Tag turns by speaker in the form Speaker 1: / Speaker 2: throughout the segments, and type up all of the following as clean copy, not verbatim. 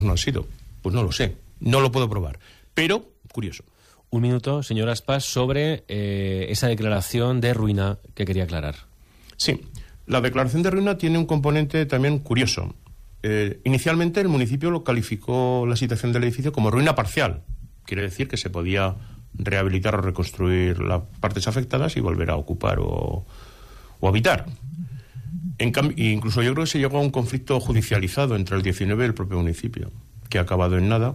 Speaker 1: no han sido. Pues no lo sé, no lo puedo probar, pero curioso.
Speaker 2: Un minuto, señor Aspas, sobre esa declaración de ruina que quería aclarar.
Speaker 1: Sí, la declaración de ruina tiene un componente también curioso. Inicialmente el municipio lo calificó la situación del edificio como ruina parcial. Quiere decir que se podía rehabilitar o reconstruir las partes afectadas y volver a ocupar o habitar. En cambio, incluso yo creo que se llegó a un conflicto judicializado entre el 19 y el propio municipio, que ha acabado en nada,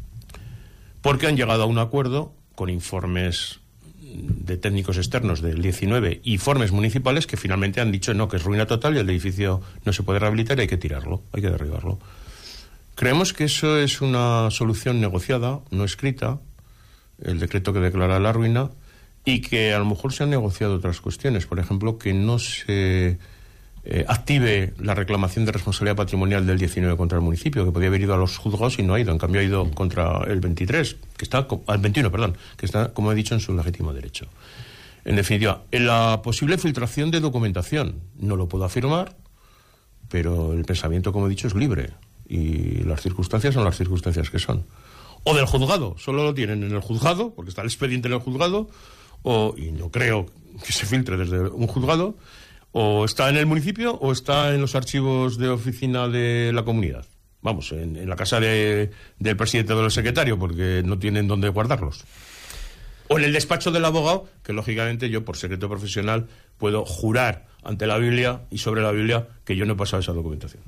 Speaker 1: porque han llegado a un acuerdo con informes de técnicos externos del 19 y informes municipales que finalmente han dicho no, que es ruina total y el edificio no se puede rehabilitar y hay que tirarlo, hay que derribarlo. Creemos que eso es una solución negociada, no escrita, el decreto que declara la ruina, y que a lo mejor se han negociado otras cuestiones, por ejemplo, que no se active la reclamación de responsabilidad patrimonial del 19 contra el municipio, que podía haber ido a los juzgados y no ha ido, en cambio ha ido contra el 23, que está al 21, perdón, que está, como he dicho, en su legítimo derecho. En definitiva, en la posible filtración de documentación, no lo puedo afirmar, pero el pensamiento, como he dicho, es libre y las circunstancias son las circunstancias que son. O del juzgado, solo lo tienen en el juzgado, porque está el expediente en el juzgado, y no creo que se filtre desde un juzgado, o está en el municipio o está en los archivos de oficina de la comunidad. Vamos, en la casa del presidente o del secretario, porque no tienen dónde guardarlos. O en el despacho del abogado, que lógicamente yo, por secreto profesional, puedo jurar ante la Biblia y sobre la Biblia que yo no he pasado esa documentación.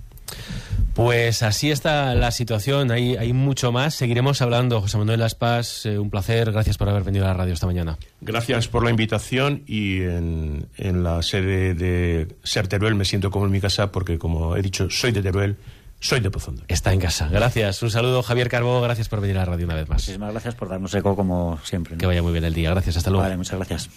Speaker 2: Pues así está la situación, hay mucho más. Seguiremos hablando. José Manuel Aspas, un placer, gracias por haber venido a la radio esta mañana.
Speaker 1: Gracias por la invitación y en la sede de Ser Teruel me siento como en mi casa porque, como he dicho, soy de Teruel, soy de Pozondo.
Speaker 2: Está en casa, gracias. Un saludo, Javier Carbó, gracias por venir a la radio una vez más.
Speaker 3: Muchísimas gracias por darnos eco como siempre, ¿no?
Speaker 2: Que vaya muy bien el día, gracias, hasta luego.
Speaker 3: Vale, muchas gracias.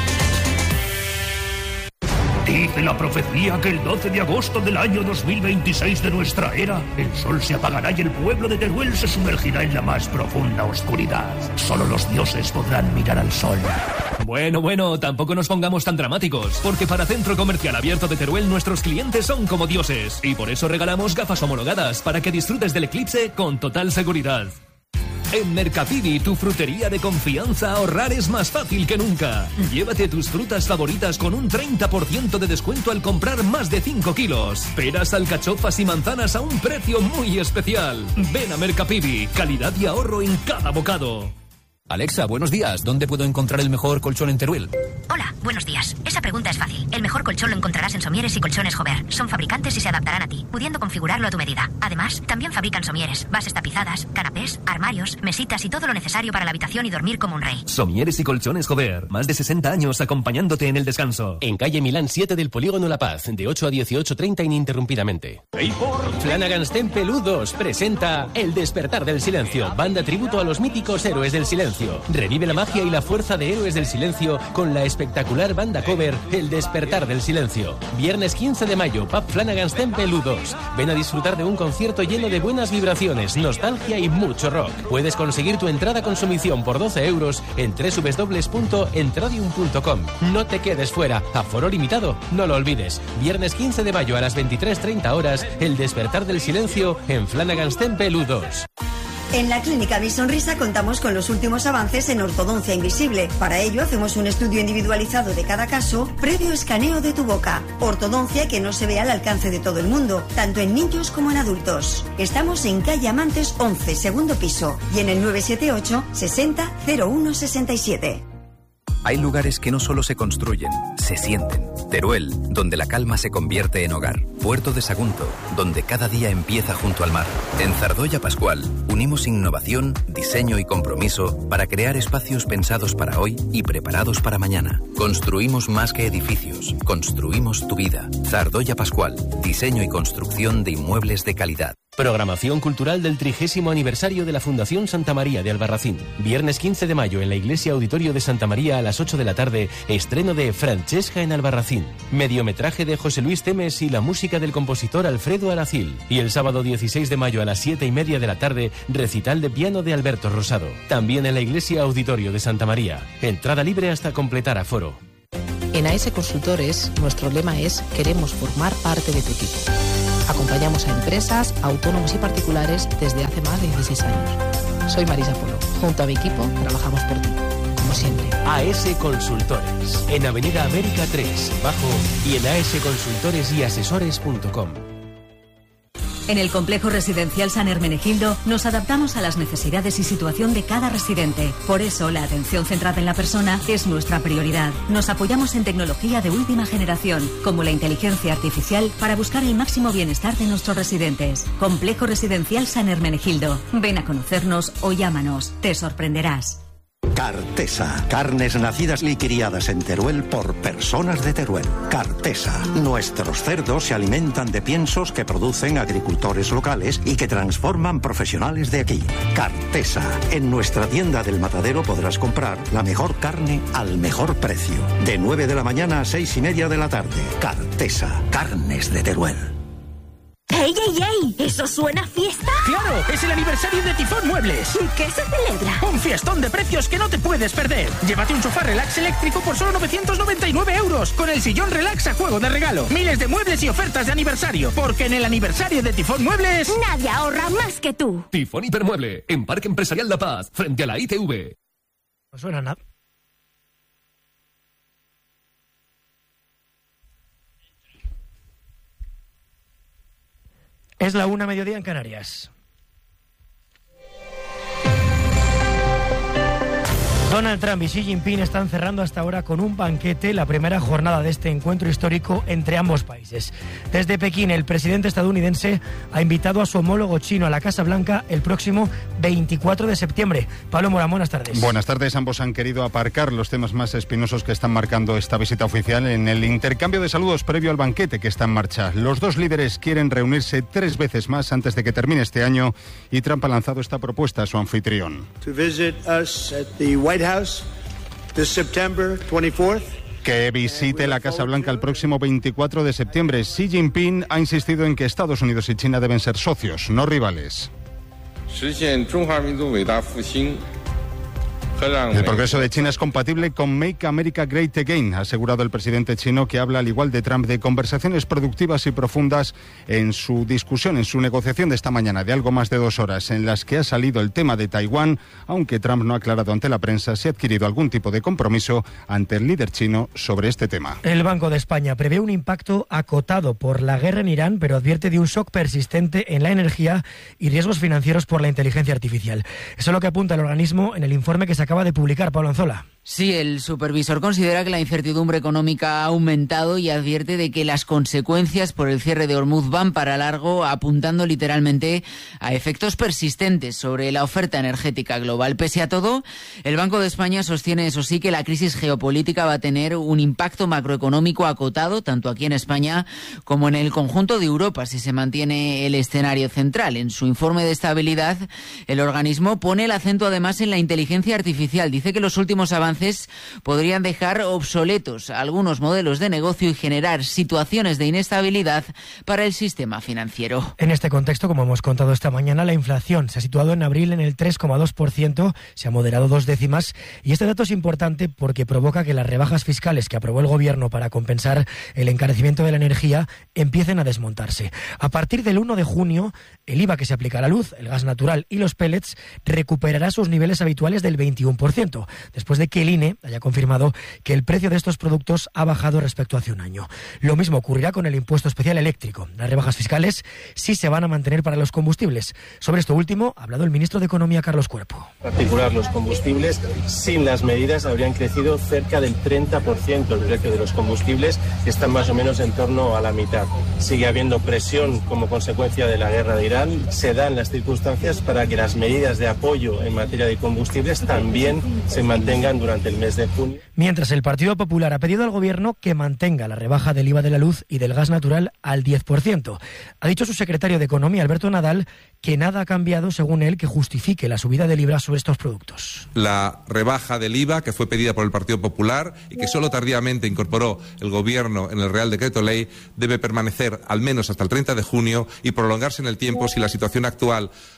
Speaker 4: Dice la profecía que el 12 de agosto del año 2026 de nuestra era, el sol se apagará y el pueblo de Teruel se sumergirá en la más profunda oscuridad. Solo los dioses podrán mirar al sol.
Speaker 5: Bueno, tampoco nos pongamos tan dramáticos, porque para Centro Comercial Abierto de Teruel nuestros clientes son como dioses, y por eso regalamos gafas homologadas para que disfrutes del eclipse con total seguridad. En Mercapidi, tu frutería de confianza, ahorrar es más fácil que nunca. Llévate tus frutas favoritas con un 30% de descuento al comprar más de 5 kilos. Peras, alcachofas y manzanas a un precio muy especial. Ven a Mercapidi, calidad y ahorro en cada bocado.
Speaker 6: Alexa, buenos días. ¿Dónde puedo encontrar el mejor colchón en Teruel?
Speaker 7: Hola, buenos días. Esa pregunta es fácil. El mejor colchón lo encontrarás en Somieres y Colchones Jover. Son fabricantes y se adaptarán a ti, pudiendo configurarlo a tu medida. Además, también fabrican somieres, bases tapizadas, canapés, armarios, mesitas y todo lo necesario para la habitación y dormir como un rey.
Speaker 5: Somieres y Colchones Jover. Más de 60 años acompañándote en el descanso.
Speaker 2: En calle Milán 7 del Polígono La Paz, de 8 a 18:30 ininterrumpidamente. Flanagan's Temple U2 presenta El Despertar del Silencio, banda tributo a los míticos héroes del silencio. Revive la magia y la fuerza de Héroes del Silencio con la espectacular banda cover El Despertar del Silencio. Viernes 15 de mayo, Pub Flanagan's Temple U2. Ven a disfrutar de un concierto lleno de buenas vibraciones, nostalgia y mucho rock. Puedes conseguir tu entrada con sumisión por 12 euros en www.entradium.com. No te quedes fuera. Aforo limitado, no lo olvides. Viernes 15 de mayo a las 23:30 horas, El Despertar del Silencio en Flanagan's Temple U2.
Speaker 8: En la Clínica Mi Sonrisa contamos con los últimos avances en ortodoncia invisible. Para ello hacemos un estudio individualizado de cada caso, previo escaneo de tu boca. Ortodoncia que no se ve al alcance de todo el mundo, tanto en niños como en adultos. Estamos en calle Amantes 11, segundo piso, y en el 978 60 01 67.
Speaker 9: Hay lugares que no solo se construyen, se sienten. Teruel, donde la calma se convierte en hogar. Puerto de Sagunto, donde cada día empieza junto al mar. En Zardoya Pascual, unimos innovación, diseño y compromiso para crear espacios pensados para hoy y preparados para mañana. Construimos más que edificios, construimos tu vida. Zardoya Pascual, diseño y construcción de inmuebles de calidad.
Speaker 2: Programación cultural del 30º aniversario de la Fundación Santa María de Albarracín. Viernes 15 de mayo en la Iglesia Auditorio de Santa María a las 8 de la tarde, estreno de Francesca en Albarracín. Mediometraje de José Luis Temes y la música del compositor Alfredo Aracil. Y el sábado 16 de mayo a las 7:30 de la tarde, recital de piano de Alberto Rosado. También en la Iglesia Auditorio de Santa María. Entrada libre hasta completar aforo.
Speaker 10: En AS Consultores, nuestro lema es: queremos formar parte de tu equipo. Acompañamos a empresas, autónomos y particulares desde hace más de 16 años. Soy Marisa Polo. Junto a mi equipo trabajamos por ti, como siempre.
Speaker 2: AS Consultores, en Avenida América 3, bajo, y en asconsultoresyasesores.com.
Speaker 11: En el complejo residencial San Hermenegildo nos adaptamos a las necesidades y situación de cada residente. Por eso, la atención centrada en la persona es nuestra prioridad. Nos apoyamos en tecnología de última generación, como la inteligencia artificial, para buscar el máximo bienestar de nuestros residentes. Complejo residencial San Hermenegildo. Ven a conocernos o llámanos. Te sorprenderás.
Speaker 12: Cartesa, carnes nacidas y criadas en Teruel por personas de Teruel. Cartesa, nuestros cerdos se alimentan de piensos que producen agricultores locales y que transforman profesionales de aquí. Cartesa, en nuestra tienda del Matadero podrás comprar la mejor carne al mejor precio. De 9 de la mañana a 6:30 de la tarde. Cartesa, carnes de Teruel.
Speaker 13: ¡Ey, ey, ey! ¿Eso suena a fiesta?
Speaker 14: ¡Claro! ¡Es el aniversario de Tifón Muebles!
Speaker 13: ¿Y qué se celebra?
Speaker 14: ¡Un fiestón de precios que no te puedes perder! Llévate un sofá relax eléctrico por solo 999 €, con el sillón relax a juego de regalo. Miles de muebles y ofertas de aniversario, porque en el aniversario de Tifón Muebles...
Speaker 13: Nadie ahorra más que tú.
Speaker 5: Tifón Hipermueble, en Parque Empresarial La Paz, frente a la ITV.
Speaker 15: No suena nada. Es la 1:00 mediodía en Canarias. Donald Trump y Xi Jinping están cerrando hasta ahora con un banquete la primera jornada de este encuentro histórico entre ambos países. Desde Pekín, el presidente estadounidense ha invitado a su homólogo chino a la Casa Blanca el próximo 24 de septiembre. Pablo Morán, buenas tardes.
Speaker 16: Buenas tardes. Ambos han querido aparcar los temas más espinosos que están marcando esta visita oficial en el intercambio de saludos previo al banquete que está en marcha. Los dos líderes quieren reunirse 3 veces más antes de que termine este año y Trump ha lanzado esta propuesta a su anfitrión.
Speaker 17: To visit us at the White House this September 24th.
Speaker 16: Que visite la Casa Blanca el próximo 24 de septiembre. Xi Jinping ha insistido en que Estados Unidos y China deben ser socios, no rivales. El progreso de China es compatible con Make America Great Again, ha asegurado el presidente chino, que habla, al igual de Trump, de conversaciones productivas y profundas en su discusión, en su negociación de esta mañana, de algo más de 2 horas, en las que ha salido el tema de Taiwán, aunque Trump no ha aclarado ante la prensa si ha adquirido algún tipo de compromiso ante el líder chino sobre este tema.
Speaker 15: El Banco de España prevé un impacto acotado por la guerra en Irán, pero advierte de un shock persistente en la energía y riesgos financieros por la inteligencia artificial. Eso es lo que apunta el organismo en el informe que se acaba de publicar. Pablo Anzola.
Speaker 18: Sí, el supervisor considera que la incertidumbre económica ha aumentado y advierte de que las consecuencias por el cierre de Hormuz van para largo, apuntando literalmente a efectos persistentes sobre la oferta energética global. Pese a todo, el Banco de España sostiene, eso sí, que la crisis geopolítica va a tener un impacto macroeconómico acotado, tanto aquí en España como en el conjunto de Europa, si se mantiene el escenario central. En su informe de estabilidad, el organismo pone el acento además en la inteligencia artificial. Dice que los últimos avances podrían dejar obsoletos algunos modelos de negocio y generar situaciones de inestabilidad para el sistema financiero.
Speaker 15: En este contexto, como hemos contado esta mañana, la inflación se ha situado en abril en el 3,2%, se ha moderado 2 décimas, y este dato es importante porque provoca que las rebajas fiscales que aprobó el gobierno para compensar el encarecimiento de la energía empiecen a desmontarse. A partir del 1 de junio, el IVA que se aplica a la luz, el gas natural y los pellets recuperará sus niveles habituales del 21%, después de que el INE haya confirmado que el precio de estos productos ha bajado respecto a hace un año. Lo mismo ocurrirá con el impuesto especial eléctrico. Las rebajas fiscales sí se van a mantener para los combustibles. Sobre esto último ha hablado el ministro de Economía, Carlos Cuerpo.
Speaker 19: En particular, los combustibles, sin las medidas, habrían crecido cerca del 30% el precio de los combustibles, que están más o menos en torno a la mitad. Sigue habiendo presión como consecuencia de la guerra de Irán. Se dan las circunstancias para que las medidas de apoyo en materia de combustibles también se mantengan durante el mes de junio.
Speaker 15: Mientras, el Partido Popular ha pedido al Gobierno que mantenga la rebaja del IVA de la luz y del gas natural al 10%. Ha dicho su secretario de Economía, Alberto Nadal, que nada ha cambiado, según él, que justifique la subida del IVA sobre estos productos.
Speaker 20: La rebaja del IVA, que fue pedida por el Partido Popular y que solo tardíamente incorporó el Gobierno en el Real Decreto Ley, debe permanecer al menos hasta el 30 de junio y prolongarse en el tiempo si la situación actual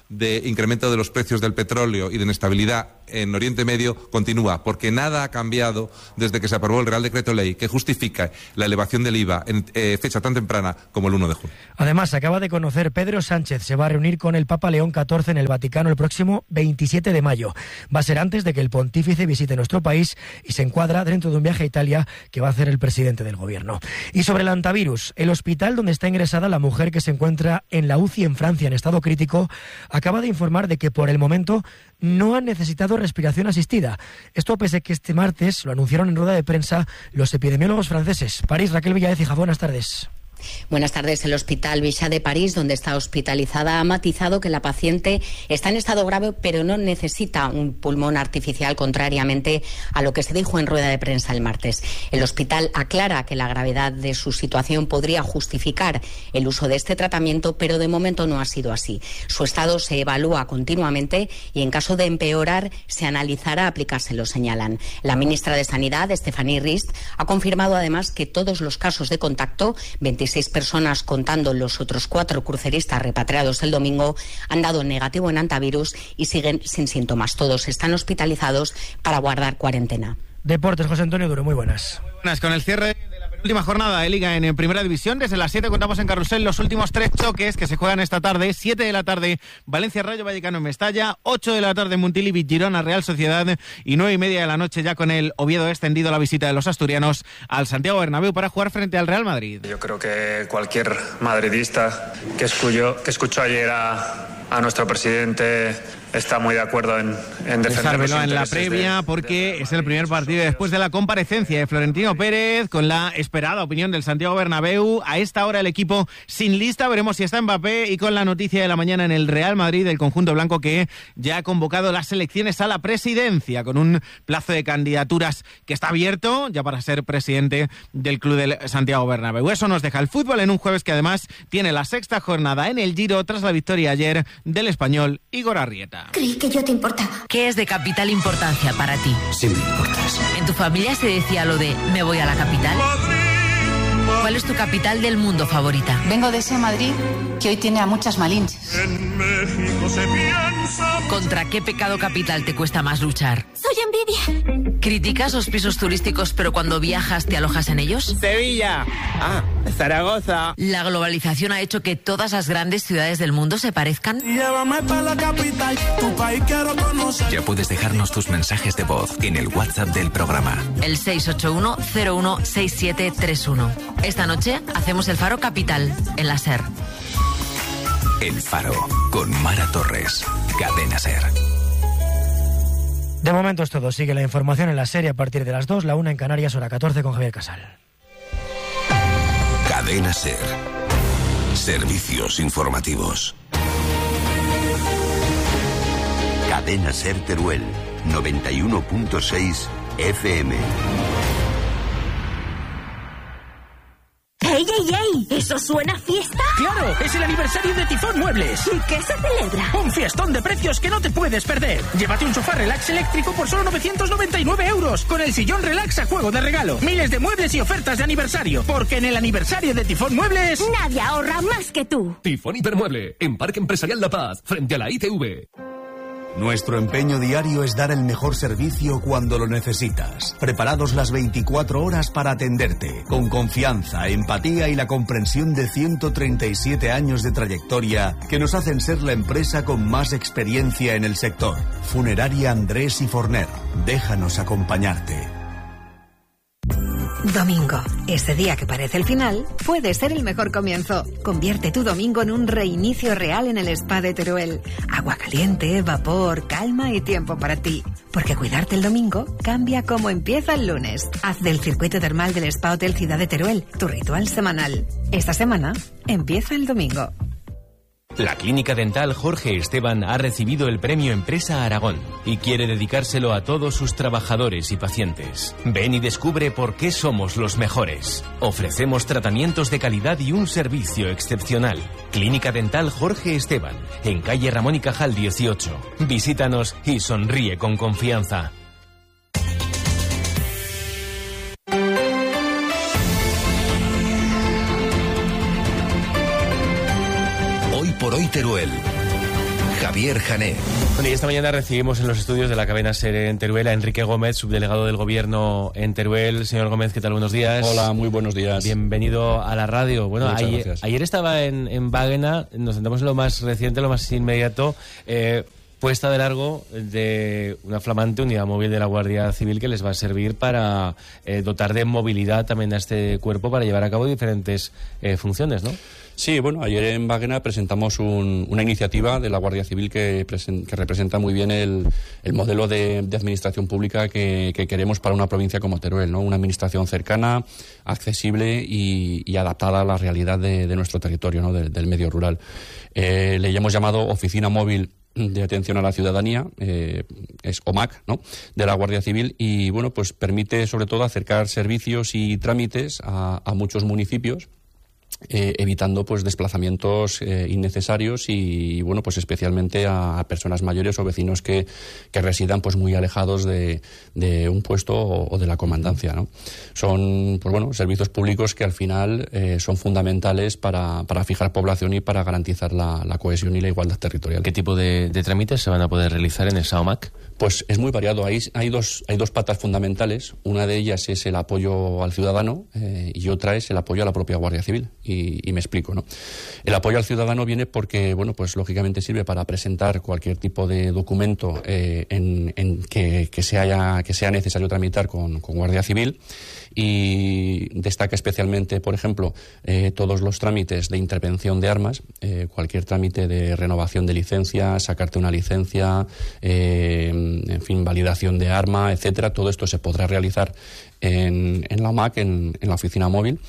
Speaker 20: de incremento de los precios del petróleo y de inestabilidad en Oriente Medio continúa, porque nada ha cambiado desde que se aprobó el Real Decreto Ley que justifica la elevación del IVA en fecha tan temprana como el 1 de junio.
Speaker 15: Además, se acaba de conocer, Pedro Sánchez se va a reunir con el Papa León XIV en el Vaticano el próximo 27 de mayo. Va a ser antes de que el pontífice visite nuestro país y se encuadra dentro de un viaje a Italia que va a hacer el presidente del gobierno. Y sobre el antivirus, el hospital donde está ingresada la mujer que se encuentra en la UCI en Francia en estado crítico acaba de informar de que por el momento no han necesitado respiración asistida. Esto pese a que este martes lo anunciaron en rueda de prensa los epidemiólogos franceses. París, Raquel Villaécija, buenas tardes.
Speaker 21: Buenas tardes. El Hospital Bichat de París, donde está hospitalizada, ha matizado que la paciente está en estado grave, pero no necesita un pulmón artificial, contrariamente a lo que se dijo en rueda de prensa el martes. El hospital aclara que la gravedad de su situación podría justificar el uso de este tratamiento, pero de momento no ha sido así. Su estado se evalúa continuamente y, en caso de empeorar, se analizará aplicárselo, señalan. La ministra de Sanidad, Stéphanie Rist, ha confirmado además que todos los casos de contacto, 26 personas contando los otros 4 cruceristas repatriados el domingo, han dado negativo en antivirus y siguen sin síntomas. Todos están hospitalizados para guardar cuarentena.
Speaker 15: Deportes, José Antonio Duro, muy buenas.
Speaker 22: Con el cierre de la penúltima jornada de Liga en Primera División, desde las 7 contamos en Carrusel los últimos 3 choques que se juegan esta tarde. 7 de la tarde, Valencia Rayo Vallecano en Mestalla, 8 de la tarde, Montilivi Girona Real Sociedad, y 9:30 de la noche ya con el Oviedo extendido la visita de los asturianos al Santiago Bernabéu para jugar frente al Real Madrid.
Speaker 23: Yo creo que cualquier madridista que escuchó ayer a nuestro presidente está muy de acuerdo en defender los intereses
Speaker 22: en la previa, porque es el primer partido después de la comparecencia de Florentino Pérez, con la esperada opinión del Santiago Bernabéu. A esta hora el equipo sin lista, veremos si está Mbappé, y con la noticia de la mañana en el Real Madrid, el conjunto blanco que ya ha convocado las elecciones a la presidencia, con un plazo de candidaturas que está abierto ya para ser presidente del club del Santiago Bernabéu. Eso nos deja el fútbol en un jueves que además tiene la 6ª jornada en el Giro tras la victoria ayer del español Igor Arrieta.
Speaker 13: Creí que yo te importaba.
Speaker 24: ¿Qué es de capital importancia para ti?
Speaker 25: Sí me importas.
Speaker 24: ¿En tu familia se decía lo de me voy a la capital? ¿Cuál es tu capital del mundo favorita?
Speaker 26: Vengo de ese Madrid que hoy tiene a muchas malinches.
Speaker 24: En México se piensa... ¿Contra qué pecado capital te cuesta más luchar?
Speaker 13: Soy envidia.
Speaker 24: ¿Criticas los pisos turísticos pero cuando viajas te alojas en ellos?
Speaker 22: Sevilla. Zaragoza.
Speaker 24: ¿La globalización ha hecho que todas las grandes ciudades del mundo se parezcan?
Speaker 27: Llévame para la capital, tu país quiero conocer.
Speaker 9: Ya puedes dejarnos tus mensajes de voz en el WhatsApp del programa.
Speaker 24: El 681-016731. Esta noche hacemos el Faro Capital en la SER.
Speaker 9: El Faro, con Mara Torres. Cadena SER.
Speaker 15: De momento es todo. Sigue la información en la serie a partir de las 2, la 1 en Canarias, hora 14 con Javier Casal.
Speaker 28: Cadena SER. Servicios informativos. Cadena SER Teruel, 91.6 FM.
Speaker 13: ¡Ey, ey, ey! ¿Eso suena a fiesta?
Speaker 14: ¡Claro! ¡Es el aniversario de Tifón Muebles!
Speaker 13: ¿Y qué se celebra?
Speaker 14: ¡Un fiestón de precios que no te puedes perder! Llévate un sofá relax eléctrico por solo 999 euros, con el sillón relax a juego de regalo. Miles de muebles y ofertas de aniversario, porque en el aniversario de Tifón Muebles...
Speaker 13: Nadie ahorra más que tú.
Speaker 5: Tifón Hipermueble, en Parque Empresarial La Paz, frente a la ITV.
Speaker 29: Nuestro empeño diario es dar el mejor servicio cuando lo necesitas. Preparados las 24 horas para atenderte, con confianza, empatía y la comprensión de 137 años de trayectoria que nos hacen ser la empresa con más experiencia en el sector. Funeraria Andrés y Forner. Déjanos acompañarte.
Speaker 30: Domingo. Ese día que parece el final puede ser el mejor comienzo. Convierte tu domingo en un reinicio real en el spa de Teruel. Agua caliente, vapor, calma y tiempo para ti. Porque cuidarte el domingo cambia cómo empieza el lunes. Haz del circuito termal del Spa Hotel Ciudad de Teruel tu ritual semanal. Esta semana empieza el domingo.
Speaker 2: La Clínica Dental Jorge Esteban ha recibido el Premio Empresa Aragón y quiere dedicárselo a todos sus trabajadores y pacientes. Ven y descubre por qué somos los mejores. Ofrecemos tratamientos de calidad y un servicio excepcional. Clínica Dental Jorge Esteban, en calle Ramón y Cajal 18. Visítanos y sonríe con confianza.
Speaker 28: Por hoy Teruel. Javier Jané.
Speaker 2: Bueno, y esta mañana recibimos en los estudios de la cadena SER en Teruel a Enrique Gómez, subdelegado del Gobierno en Teruel. Señor Gómez, ¿qué tal? Buenos días.
Speaker 1: Hola, muy buenos días.
Speaker 2: Bienvenido a la radio. Bueno,
Speaker 1: ayer
Speaker 2: estaba en Báguena, nos sentamos en lo más reciente, lo más inmediato, puesta de largo de una flamante unidad móvil de la Guardia Civil que les va a servir para dotar de movilidad también a este cuerpo para llevar a cabo diferentes funciones, ¿no?
Speaker 1: Sí, bueno, ayer en Báguena presentamos una iniciativa de la Guardia Civil que representa muy bien el modelo de administración pública que queremos para una provincia como Teruel, ¿no? Una administración cercana, accesible y adaptada a la realidad de nuestro territorio, ¿no? Del medio rural. Le hemos llamado Oficina Móvil de Atención a la Ciudadanía, es OMAC, ¿no?, de la Guardia Civil, y bueno, pues permite sobre todo acercar servicios y trámites a muchos municipios, evitando pues desplazamientos innecesarios y bueno, pues especialmente a personas mayores o vecinos que residan pues muy alejados de un puesto o de la comandancia, ¿no? Son pues bueno, servicios públicos que al final son fundamentales para fijar población y para garantizar la cohesión y la igualdad territorial.
Speaker 2: ¿Qué tipo de trámites se van a poder realizar en esa OMAC?
Speaker 1: Pues es muy variado. Hay dos patas fundamentales. Una de ellas es el apoyo al ciudadano y otra es el apoyo a la propia Guardia Civil. Y me explico, ¿no? El apoyo al ciudadano viene porque, bueno, pues lógicamente sirve para presentar cualquier tipo de documento que sea necesario tramitar con Guardia Civil, y destaca especialmente, por ejemplo, todos los trámites de intervención de armas, cualquier trámite de renovación de licencia, sacarte una licencia, en fin, validación de arma, etcétera. Todo esto se podrá realizar en la OMAC, en la oficina móvil.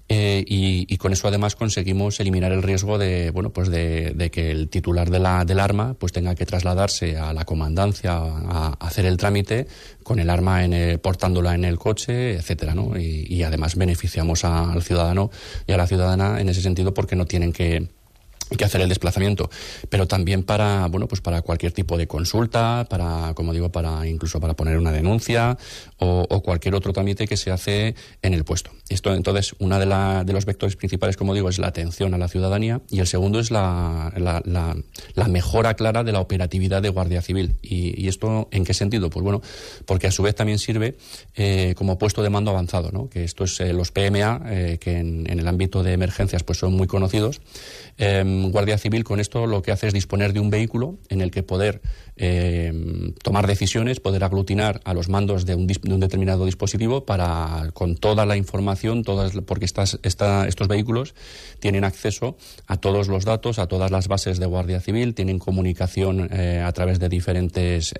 Speaker 1: Y con eso además conseguimos eliminar el riesgo de que el titular del arma pues tenga que trasladarse a la comandancia a hacer el trámite con el arma portándola en el coche, etcétera, ¿no? Y además beneficiamos al ciudadano y a la ciudadana en ese sentido porque no tienen que hacer el desplazamiento, pero también para cualquier tipo de consulta, incluso para poner una denuncia o cualquier otro trámite que se hace en el puesto. Esto, entonces, una de los vectores principales, como digo, es la atención a la ciudadanía, y el segundo es la mejora clara de la operatividad de Guardia Civil. ¿Y esto en qué sentido? Pues bueno, porque a su vez también sirve como puesto de mando avanzado, ¿no? Que esto es los PMA, que en el ámbito de emergencias pues son muy conocidos. Guardia Civil con esto lo que hace es disponer de un vehículo en el que poder tomar decisiones, poder aglutinar a los mandos de un determinado dispositivo con toda la información, porque estos vehículos tienen acceso a todos los datos, a todas las bases de Guardia Civil, tienen comunicación a través de diferentes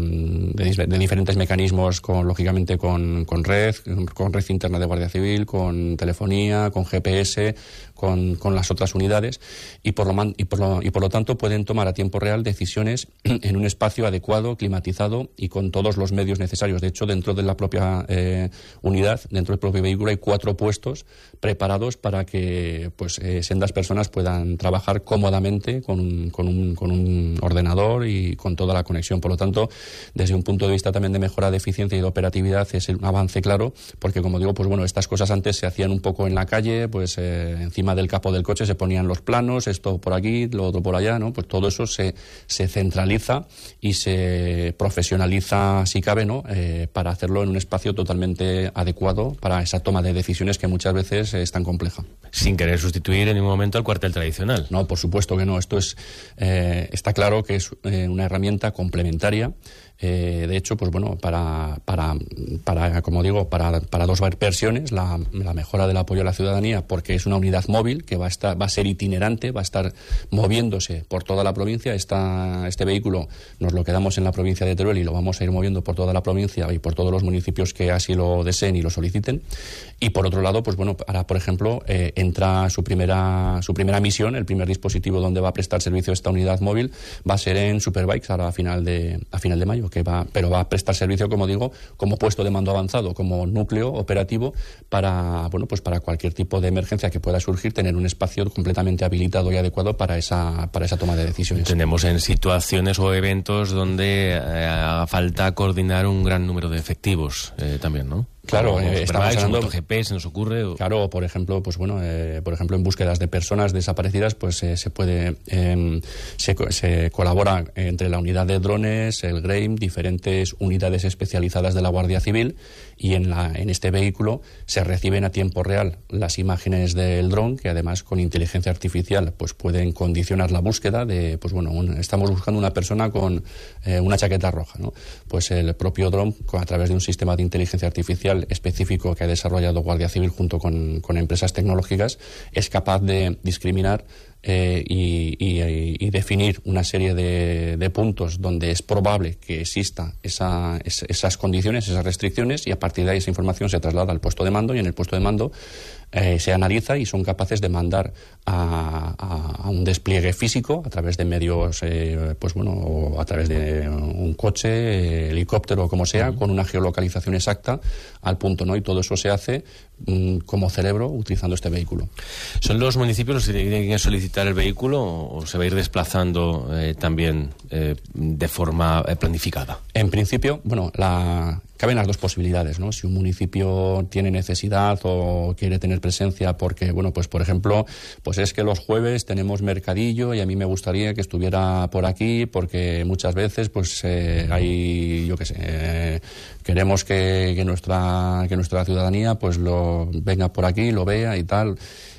Speaker 1: mecanismos, lógicamente con red interna de Guardia Civil, con telefonía, con GPS, con las otras unidades, y por lo tanto pueden tomar a tiempo real decisiones en un espacio adecuado, climatizado y con todos los medios necesarios. De hecho, dentro de la propia unidad, dentro del propio vehículo, hay 4 puestos preparados para que sendas personas puedan trabajar cómodamente con un ordenador y con toda la conexión. Por lo tanto, desde un punto de vista también de mejora de eficiencia y de operatividad, es un avance claro, porque como digo, estas cosas antes se hacían un poco en la calle, encima del capó del coche se ponían los planos, esto por aquí, lo otro por allá, ¿no? Pues todo eso se centraliza y se profesionaliza, si cabe, ¿no? Para hacerlo en un espacio totalmente adecuado para esa toma de decisiones que muchas veces es tan compleja.
Speaker 2: Sin querer sustituir en ningún momento al cuartel tradicional.
Speaker 1: No, por supuesto que no. Esto está claro que es una herramienta complementaria. De hecho, para como digo, para dos versiones, la mejora del apoyo a la ciudadanía, porque es una unidad móvil que va a ser itinerante, va a estar moviéndose por toda la provincia. Este vehículo nos lo quedamos en la provincia de Teruel y lo vamos a ir moviendo por toda la provincia y por todos los municipios que así lo deseen y lo soliciten. Y por otro lado, ahora, por ejemplo, entra su primera misión, el primer dispositivo donde va a prestar servicio esta unidad móvil va a ser en Superbikes a final de mayo. Pero va a prestar servicio, como digo, como puesto de mando avanzado, como núcleo operativo para cualquier tipo de emergencia que pueda surgir, tener un espacio completamente habilitado y adecuado para esa toma de decisiones.
Speaker 2: Tenemos en situaciones o eventos donde haga falta coordinar un gran número de efectivos también, ¿no?
Speaker 1: Claro, estamos hablando
Speaker 3: de MotoGP, se nos ocurre.
Speaker 1: Claro, por ejemplo, pues bueno, por ejemplo, en búsquedas de personas desaparecidas, pues se puede se colabora entre la unidad de drones, el GRAIM, diferentes unidades especializadas de la Guardia Civil, y en este vehículo se reciben a tiempo real las imágenes del dron, que además con inteligencia artificial pues pueden condicionar la búsqueda de, pues bueno, estamos buscando una persona con una chaqueta roja, ¿no? Pues el propio dron, a través de un sistema de inteligencia artificial específico que ha desarrollado Guardia Civil junto con empresas tecnológicas, es capaz de discriminar y definir una serie de puntos donde es probable que exista esas condiciones, esas restricciones, y a partir de ahí esa información se traslada al puesto de mando, y en el puesto de mando se analiza y son capaces de mandar a un despliegue físico a través de medios, pues bueno, o a través de un coche, helicóptero o como sea, con una geolocalización exacta al punto, ¿no? Y todo eso se hace como cerebro utilizando este vehículo.
Speaker 3: ¿Son los municipios los que tienen que solicitar el vehículo o se va a ir desplazando también de forma planificada?
Speaker 1: En principio, bueno, caben las dos posibilidades, ¿no? Si un municipio tiene necesidad o quiere tener presencia porque, bueno, pues por ejemplo, pues es que los jueves tenemos mercadillo y a mí me gustaría que estuviera por aquí porque muchas veces pues hay, yo qué sé, queremos que nuestra ciudadanía pues lo venga por aquí, lo vea y tal,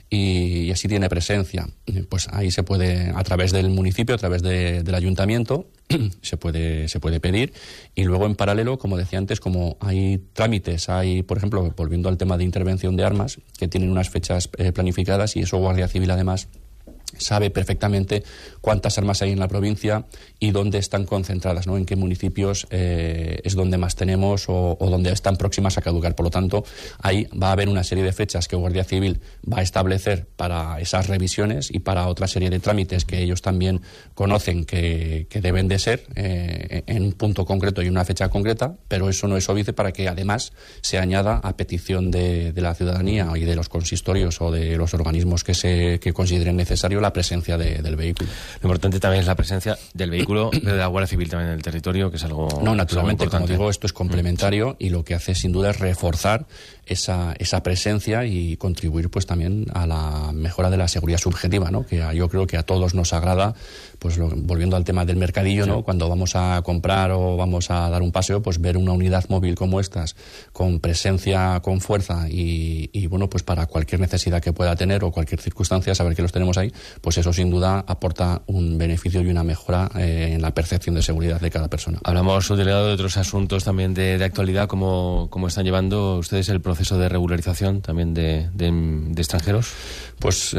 Speaker 1: y así tiene presencia. Pues ahí se puede, a través del municipio, a través del ayuntamiento, se puede pedir. Y luego, en paralelo, como decía antes, como hay trámites, por ejemplo, volviendo al tema de intervención de armas, que tienen unas fechas planificadas, y eso Guardia Civil además sabe perfectamente cuántas armas hay en la provincia y dónde están concentradas, ¿no? En qué municipios es donde más tenemos o donde están próximas a caducar. Por lo tanto, ahí va a haber una serie de fechas que Guardia Civil va a establecer para esas revisiones y para otra serie de trámites que ellos también conocen que deben de ser en un punto concreto y una fecha concreta, pero eso no es óbice para que además se añada, a petición de la ciudadanía y de los consistorios o de los organismos que consideren necesario, la presencia del vehículo.
Speaker 3: Lo importante también es la presencia del vehículo, pero de la Guardia Civil también en el territorio, que es algo.
Speaker 1: No, naturalmente, como digo, esto es complementario y lo que hace sin duda es reforzar esa presencia y contribuir pues también a la mejora de la seguridad subjetiva, ¿no? Que yo creo que a todos nos agrada, pues volviendo al tema del mercadillo, ¿no? Cuando vamos a comprar o vamos a dar un paseo, pues ver una unidad móvil como estas, con presencia, con fuerza y bueno, pues para cualquier necesidad que pueda tener o cualquier circunstancia, saber que los tenemos ahí, pues eso sin duda aporta un beneficio y una mejora en la percepción de seguridad de cada persona.
Speaker 3: Hablamos, delegado, de otros asuntos también de actualidad, como están llevando ustedes el proceso de regularización también de extranjeros.
Speaker 1: Pues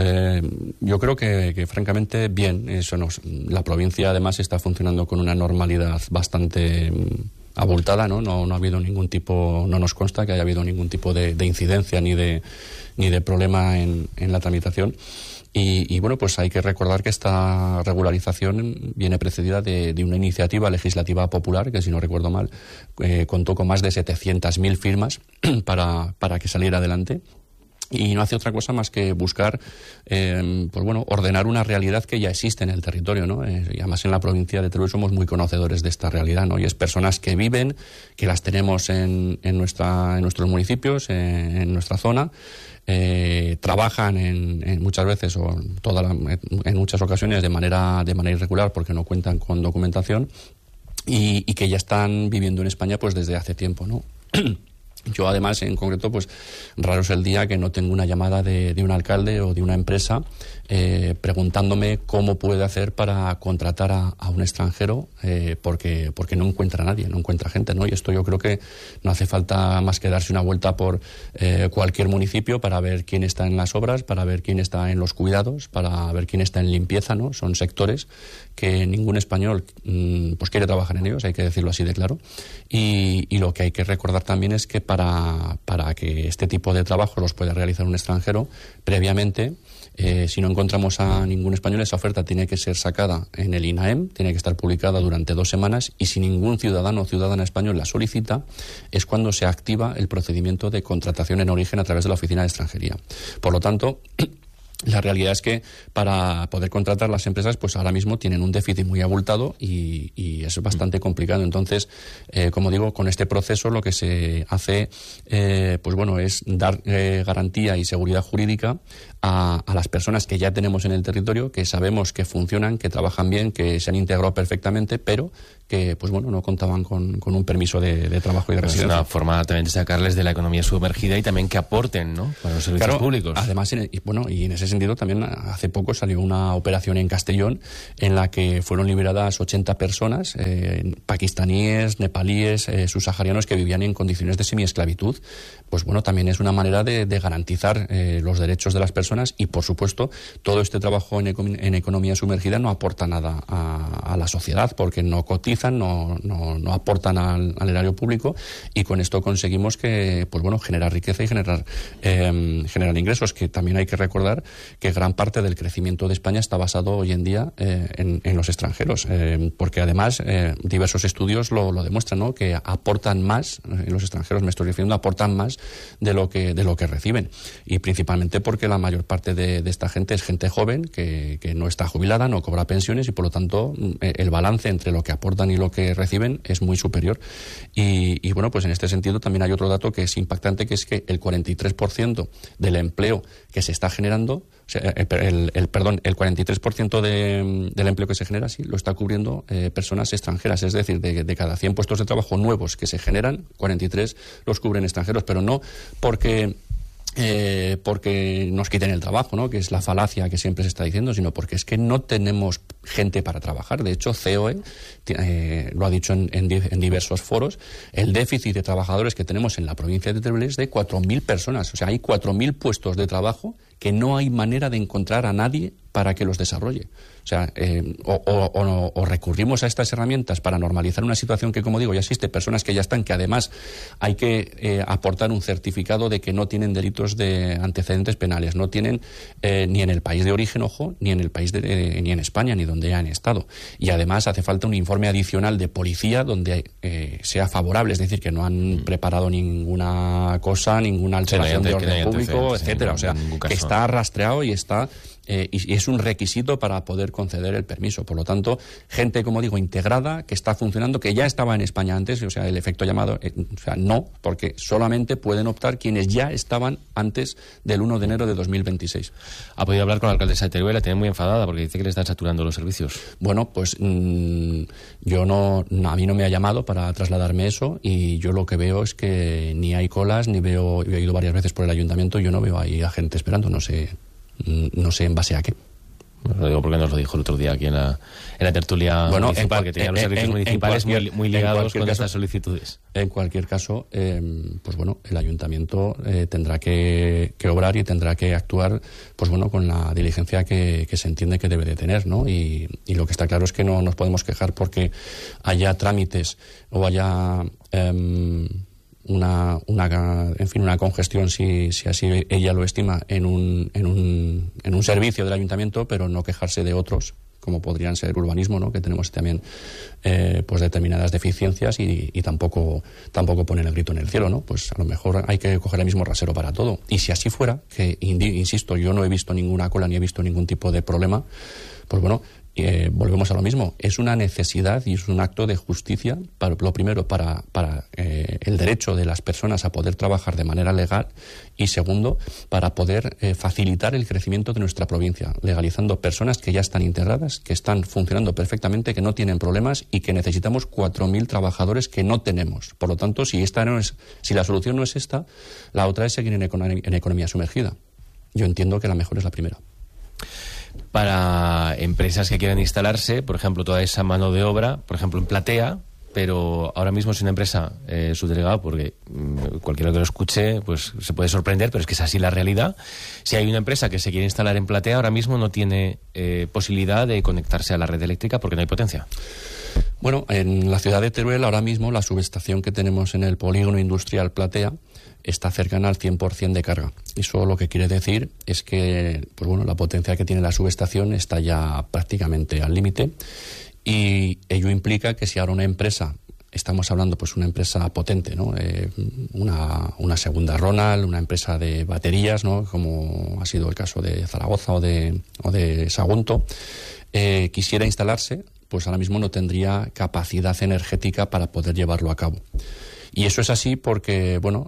Speaker 1: yo creo que francamente bien. La provincia además está funcionando con una normalidad bastante abultada, ¿no? No ha habido ningún tipo, no nos consta que haya habido ningún tipo de incidencia ni de problema en la tramitación. Y bueno, pues hay que recordar que esta regularización viene precedida de una iniciativa legislativa popular que, si no recuerdo mal, contó con más de 700.000 firmas para que saliera adelante. Y no hace otra cosa más que buscar, pues bueno, ordenar una realidad que ya existe en el territorio, ¿no? Y además en la provincia de Teruel somos muy conocedores de esta realidad, ¿no? Y es personas que viven, que las tenemos en nuestros municipios, en nuestra zona, trabajan en muchas veces o en muchas ocasiones de manera irregular porque no cuentan con documentación y que ya están viviendo en España pues desde hace tiempo, ¿no? Yo, además, en concreto, pues raro es el día que no tengo una llamada de un alcalde o de una empresa preguntándome cómo puede hacer para contratar a un extranjero porque no encuentra a nadie, no encuentra gente, ¿no? Y esto yo creo que no hace falta más que darse una vuelta por cualquier municipio para ver quién está en las obras, para ver quién está en los cuidados, para ver quién está en limpieza, ¿no? Son sectores que ningún español pues quiere trabajar en ellos, hay que decirlo así de claro. Y lo que hay que recordar también es que para que este tipo de trabajos los pueda realizar un extranjero, previamente, si no encontramos a ningún español, esa oferta tiene que ser sacada en el INAEM, tiene que estar publicada durante 2 semanas, y si ningún ciudadano o ciudadana español la solicita, es cuando se activa el procedimiento de contratación en origen a través de la Oficina de Extranjería. Por lo tanto, La realidad es que para poder contratar las empresas, pues ahora mismo tienen un déficit muy abultado y es bastante complicado. Entonces, como digo, con este proceso lo que se hace, pues bueno, es dar garantía y seguridad jurídica a las personas que ya tenemos en el territorio, que sabemos que funcionan, que trabajan bien, que se han integrado perfectamente, pero que, pues bueno, no contaban con un permiso de trabajo y de residencia.
Speaker 3: Es una forma también de sacarles de la economía sumergida y también que aporten, ¿no?, para los servicios públicos. Además,
Speaker 1: y en ese sentido también hace poco salió una operación en Castellón en la que fueron liberadas 80 personas, pakistaníes, nepalíes, subsaharianos que vivían en condiciones de semiesclavitud. Pues bueno, también es una manera de garantizar los derechos de las personas y, por supuesto, todo este trabajo en economía sumergida no aporta nada a la sociedad porque no cotizan, no aportan al erario público y con esto conseguimos que, pues bueno, generar riqueza y generar ingresos, que también hay que recordar que gran parte del crecimiento de España está basado hoy en día en los extranjeros, porque además diversos estudios lo demuestran, ¿no?, que aportan más, los extranjeros me estoy refiriendo, aportan más de lo que reciben, y principalmente porque la mayor parte de esta gente es gente joven que no está jubilada, no cobra pensiones y por lo tanto el balance entre lo que aportan y lo que reciben es muy superior. Y bueno, pues en este sentido también hay otro dato que es impactante, que es que el 43% del empleo que se está generando, o sea, el 43% del empleo que se genera, sí, lo está cubriendo personas extranjeras. Es decir, de cada 100 puestos de trabajo nuevos que se generan, 43 los cubren extranjeros, pero no porque nos quiten el trabajo, ¿no?, que es la falacia que siempre se está diciendo, sino porque es que no tenemos gente para trabajar. De hecho, COE lo ha dicho en diversos foros, el déficit de trabajadores que tenemos en la provincia de Teruel es de 4.000 personas. O sea, hay 4.000 puestos de trabajo que no hay manera de encontrar a nadie para que los desarrolle. O sea, o recurrimos a estas herramientas para normalizar una situación que, como digo, ya existe, personas que ya están, que además hay que aportar un certificado de que no tienen delitos de antecedentes penales, no tienen ni en el país de origen, ojo, ni en el país ni en España, ni donde hayan estado. Y además hace falta un informe adicional de policía donde sea favorable, es decir, que no han preparado ninguna cosa, ninguna alteración de orden público, etcétera. O sea, que está rastreado y está... y es un requisito para poder conceder el permiso. Por lo tanto, gente, como digo, integrada, que está funcionando, que ya estaba en España antes, o sea, el efecto llamado, o sea, no, porque solamente pueden optar quienes ya estaban antes del 1 de enero de 2026.
Speaker 3: ¿Ha podido hablar con la alcaldesa de Teruel? La tiene muy enfadada porque dice que le están saturando los servicios.
Speaker 1: Bueno, pues a mí no me ha llamado para trasladarme eso y yo lo que veo es que ni hay colas, ni veo, yo he ido varias veces por el ayuntamiento, yo no veo ahí a gente esperando, no sé en base a qué.
Speaker 3: Lo digo porque nos lo dijo el otro día aquí en la tertulia municipal, que tenía los servicios municipales muy ligados con estas solicitudes.
Speaker 1: En cualquier caso, pues bueno, el ayuntamiento tendrá que obrar y tendrá que actuar, pues bueno, con la diligencia que se entiende que debe de tener, ¿no? Y lo que está claro es que no nos podemos quejar porque haya trámites o haya una congestión, si así ella lo estima, en un servicio del ayuntamiento, pero no quejarse de otros, como podrían ser urbanismo, ¿no?, que tenemos también pues determinadas deficiencias y tampoco poner el grito en el cielo, ¿no? Pues a lo mejor hay que coger el mismo rasero para todo. Y si así fuera, que insisto, yo no he visto ninguna cola ni he visto ningún tipo de problema, pues bueno, volvemos a lo mismo. Es una necesidad y es un acto de justicia, lo primero, para el derecho de las personas a poder trabajar de manera legal y, segundo, para poder facilitar el crecimiento de nuestra provincia, legalizando personas que ya están integradas, que están funcionando perfectamente, que no tienen problemas y que necesitamos 4.000 trabajadores que no tenemos. Por lo tanto, si la solución no es esta, la otra es seguir en economía sumergida. Yo entiendo que la mejor es la primera.
Speaker 3: Para empresas que quieran instalarse, por ejemplo, toda esa mano de obra, por ejemplo, en Platea, pero ahora mismo es una empresa subdelegada, porque cualquiera que lo escuche pues se puede sorprender, pero es que es así la realidad. Si hay una empresa que se quiere instalar en Platea, ahora mismo no tiene posibilidad de conectarse a la red eléctrica porque no hay potencia.
Speaker 1: Bueno, en la ciudad de Teruel ahora mismo la subestación que tenemos en el polígono industrial Platea está cercana al 100% de carga. Eso lo que quiere decir es que, pues bueno, la potencia que tiene la subestación está ya prácticamente al límite y ello implica que si ahora una empresa estamos hablando pues una empresa potente, ¿no? Una segunda Ronald, una empresa de baterías, ¿no? Como ha sido el caso de Zaragoza o de Sagunto, quisiera instalarse, pues ahora mismo no tendría capacidad energética para poder llevarlo a cabo. Y eso es así porque, bueno,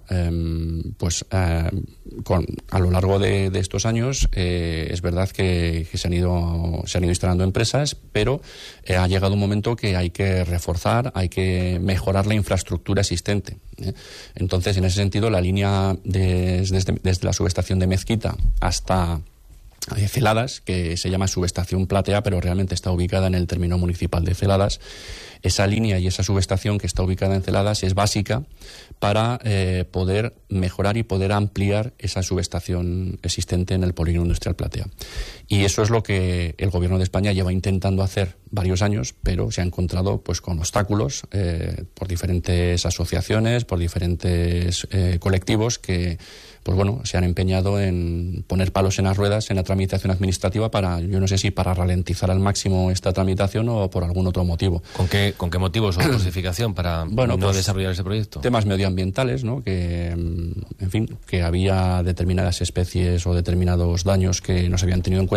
Speaker 1: a lo largo de estos años es verdad que se han ido instalando empresas, pero ha llegado un momento que hay que reforzar, hay que mejorar la infraestructura existente. Entonces, en ese sentido, la línea desde la subestación de Mezquita hasta Celadas, que se llama subestación Platea, pero realmente está ubicada en el término municipal de Celadas. Esa línea y esa subestación que está ubicada en Celadas es básica para poder mejorar y poder ampliar esa subestación existente en el polígono industrial Platea. Y eso es lo que el Gobierno de España lleva intentando hacer varios años, pero se ha encontrado pues con obstáculos por diferentes asociaciones, por diferentes colectivos que pues bueno, se han empeñado en poner palos en las ruedas en la tramitación administrativa yo no sé si para ralentizar al máximo esta tramitación o por algún otro motivo.
Speaker 3: ¿Con qué motivos o justificación para no desarrollar ese proyecto?
Speaker 1: Temas medioambientales, ¿no? Que, en fin, que había determinadas especies o determinados daños que no se habían tenido en cuenta.